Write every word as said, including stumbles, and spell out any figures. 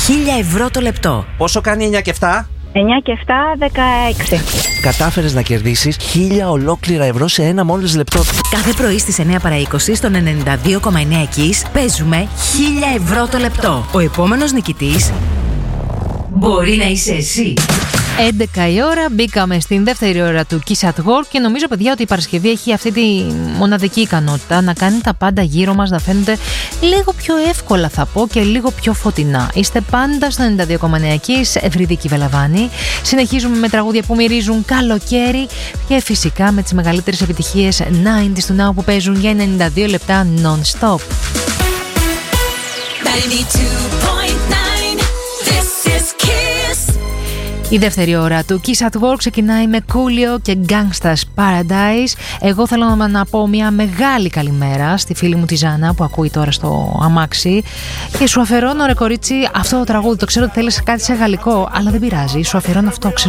χίλια ευρώ το λεπτό. Πόσο κάνει εννιά και επτά? εννιά και επτά, δεκαέξι. Κατάφερες να κερδίσεις χίλια ολόκληρα ευρώ σε ένα μόλις λεπτό. Κάθε πρωί στις εννιά παρά είκοσι στον ενενήντα δύο κόμμα εννέα Kiss παίζουμε χίλια ευρώ το λεπτό. Ο επόμενος νικητής μπορεί να είσαι εσύ. έντεκα η ώρα, μπήκαμε στην δεύτερη ώρα του Kiss at Work και νομίζω, παιδιά, ότι η Παρασκευή έχει αυτή τη μοναδική ικανότητα να κάνει τα πάντα γύρω μας να φαίνονται λίγο πιο εύκολα, θα πω, και λίγο πιο φωτεινά. Είστε πάντα στο ενενήντα δύο κόμμα εννέα Kiss, Ευρυδίκη Βελαβάνη. Συνεχίζουμε με τραγούδια που μυρίζουν καλοκαίρι και φυσικά με τις μεγαλύτερες επιτυχίες ενενήντα του Now που παίζουν για ενενήντα δύο λεπτά non-stop. Η δεύτερη ώρα του Kiss at Work ξεκινάει με Coolio και Gangsta's Paradise. Εγώ θέλω να πω μια μεγάλη καλημέρα στη φίλη μου τη Ζάνα που ακούει τώρα στο αμάξι και σου αφιερώνω, ρε κορίτσι, αυτό το τραγούδι. Το ξέρω ότι θέλεις κάτι σε γαλλικό, αλλά δεν πειράζει. Σου αφιερώνω αυτό, ξέρω.